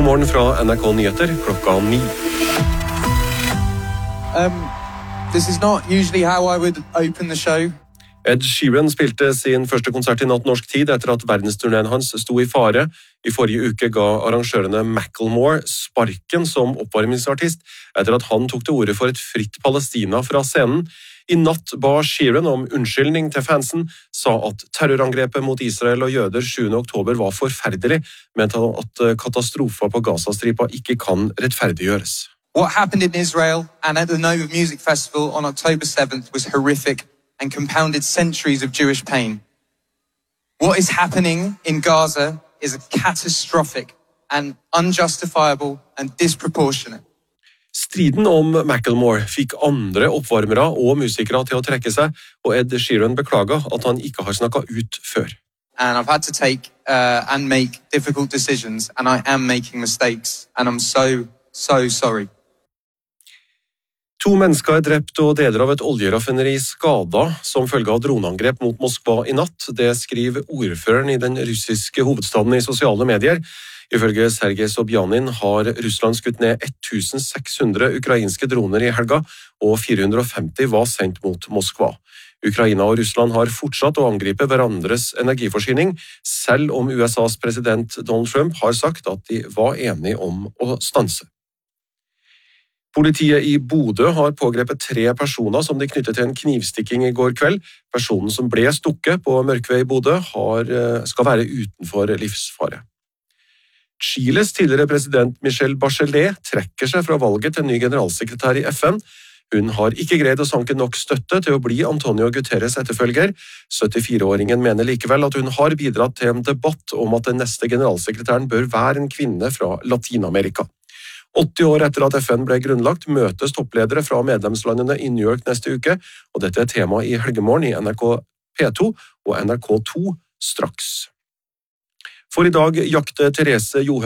Helgemorgen fra NRK Nyheter klokka 9. This is not usually how I would open the show. Ed Sheeran spilte sin første konsert i natt norsk tid etter at verdensturneen hans sto i fare. I forrige uke ga arrangørene Macklemore sparken som oppvarmingsartist etter at han tok til orde for et fritt Palestina fra scenen. I natt ba Sheeran om unnskyldning til fansen, sa at terrorangrepet mot Israel og jøder 7. oktober var forferdelig, men at katastrofen på Gazastripa ikke kan rettferdiggjøres. What happened in Israel and at the Nova Music Festival on October 7th was horrific and compounded centuries of Jewish pain. What is happening in Gaza is catastrophic and unjustifiable and disproportionate. Striden om Macklemore fikk andre oppvarmere og musikere til å trekke seg, og Ed Sheeran beklaget at han ikke har snakket ut før. And I've had to take and make difficult decisions, and I am making mistakes, and I'm so sorry. 2 mennesker drept og deler av et oljeraffineri skadet som følge av droneangrep mot Moskva i natt. Det skriver ordføreren i den russiske hovedstaden i sosiale medier. Ifølge Sergej Sobjanin har Russland skutt ned 1600 ukrainske droner i helga, og 450 var sendt mot Moskva. Ukraina og Russland har fortsatt å angripe hverandres energiforsyning, selv om USAs president Donald Trump har sagt at de var enige om å stanse. Politiet i Bodø har pågrepet 3 personer som de knyttet til en knivstikking i går kveld. Personen som ble stukket på Mørkved i Bodø skal være utenfor livsfare. Chiles tidligere president Michelle Bachelet trekker seg fra valget til ny generalsekretær i FN. Hun har ikke greid å sanke nok støtte til å bli Antonio Guterres etterfølger. 74-åringen mener likevel at hun har bidratt til en debatt om at den neste generalsekretæren bør være en kvinne fra Latinamerika. 80 år etter at FN ble grunnlagt, møtes toppledere fra medlemslandene i New York neste uke, og dette er tema i Helgemorgen i NRK P2 og NRK2 straks. For i dag jakter Therese Johaug